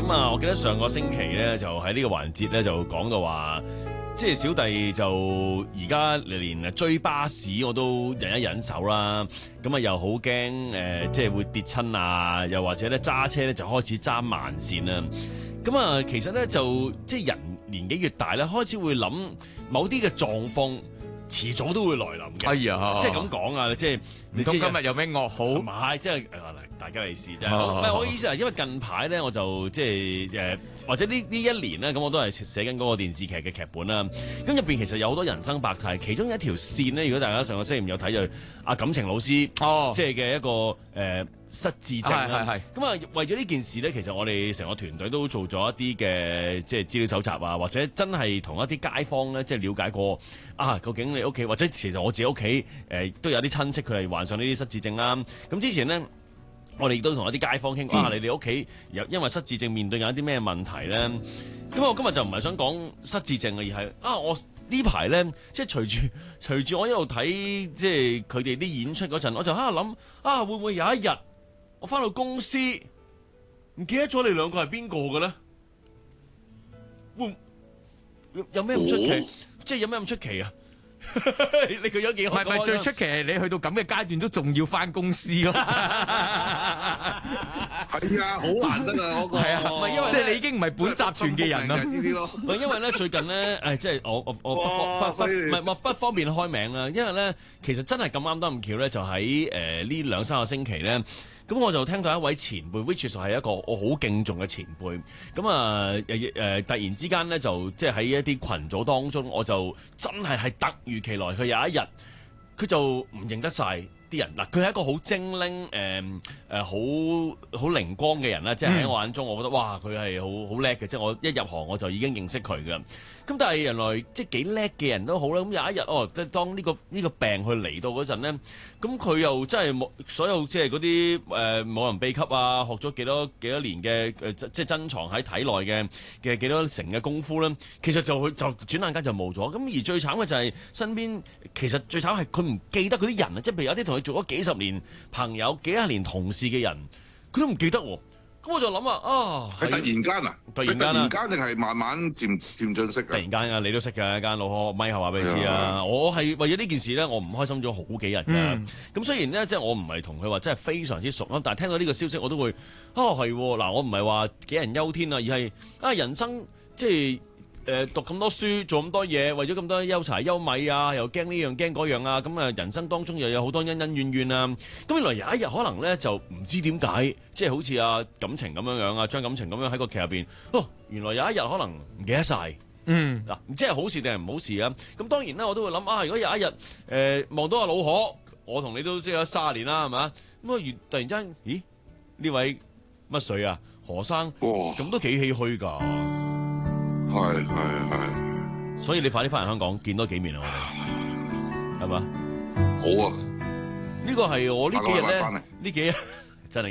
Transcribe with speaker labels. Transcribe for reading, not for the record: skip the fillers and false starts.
Speaker 1: 咁啊，我記得上個星期咧，就喺呢個環節咧，就講到話，即係小弟就而家連追巴士我都忍一忍手啦。咁啊，又好驚即係會跌親啊，又或者咧揸車咧就開始揸慢線啦。咁啊，其實咧就即係人年紀越大咧，開始會諗某啲嘅狀況，遲早都會來臨嘅。
Speaker 2: 哎呀，
Speaker 1: 即係咁講啊，即係
Speaker 2: 唔通今日有咩噩好？
Speaker 1: 唔係，即係大家利是啫。唔係我意思係，因為近排咧，我就即係或者呢一年咧，咁我都係寫緊嗰個電視劇嘅劇本啦。咁入邊其實有好多人生百態，其中一條線咧，如果大家上個星期五有睇就感情老師，即係嘅一個失智症啦。咁啊，為咗呢件事咧，其實我哋成個團隊都做咗一啲嘅即係資料搜集啊，或者真係同一啲街坊咧，即係了解過究竟你屋企或者其實我自己屋企都有啲親戚佢係患上呢啲失智症啦。咁之前咧，我哋亦都同一啲街坊傾，你哋屋企因為失智症面對緊一啲咩問題咧？咁我今日就唔係想講失智症嘅，而係我呢排咧，即係隨住我一路睇即係佢哋啲演出嗰陣，我就喺度諗會唔會有一日我翻到公司唔記得咗你兩個係邊個嘅咧？有咩咁出奇？即係有咩咁出奇啊？你佢有幾好？
Speaker 2: 唔係最出奇係你去到咁嘅階段都仲要翻公司咯。係
Speaker 3: 啊，好難得啊嗰個。
Speaker 2: 係啊，唔係因為即係你已經唔係本集團嘅人啦。
Speaker 3: 呢啲咯。
Speaker 1: 唔係因為咧最近咧，即係我不方便開名啦。因為咧其實真係咁啱得咁巧咧，就喺呢2-3個星期咧。咁我就聽到一位前輩 which 係一個我好敬重嘅前輩。咁啊突然之間咧，就即係喺一啲群組當中，我就真係突如其來，佢有一日佢就唔認得晒啲人。嗱，佢係一個好精靈好靈光嘅人啦。即係喺我眼中，我覺得哇，佢係好叻嘅。即係我一入行我就已經認識佢㗎。咁但係原來即係幾叻嘅人都好啦。咁有一日當呢個病佢嚟到嗰陣咧，咁佢又真係冇所有即係嗰啲冇人秘笈啊，學咗幾多年嘅即係珍藏喺體內嘅幾多成嘅功夫咧，其實就轉眼間就冇咗。咁而最慘嘅就係身邊，其實最慘係佢唔記得嗰啲人啊，即係譬如有啲同佢做咗幾十年朋友、幾十年同事嘅人，佢都唔記得喎。咁我就諗
Speaker 3: 係突然間啊！
Speaker 1: 突然間
Speaker 3: 定係慢慢漸進式啊？
Speaker 1: 突然間啊，你都識㗎，間老柯咪後話俾你知啊！我係為咗呢件事咧，我唔開心咗好幾日㗎。咁雖然咧，即係我唔係同佢話真係非常之熟啦，但係聽到呢個消息我都會係嗱，我唔係話杞人憂天啊，而係人生即係。讀咁多書，做咁多嘢，為咗咁多憂柴憂米啊，又驚呢樣驚嗰樣啊，咁啊人生當中又有好多恩恩怨怨啊。咁原來有一日可能咧就唔知點解，即係好似感情咁樣啊，張感情咁樣喺個劇入邊，原來有一日可能唔記得晒。嗱，唔知係好事定係唔好事啊？咁當然啦，我都會諗如果有一日望到阿老何，我同你都識咗30年啦，係嘛？咁突然間，咦？呢位乜水啊？何生，咁都幾唏噓㗎。
Speaker 3: 係，
Speaker 1: 所以你快啲翻嚟香港見多幾面啊！我哋係嘛？
Speaker 3: 好啊！
Speaker 1: 呢個係我呢幾日咧，呢幾日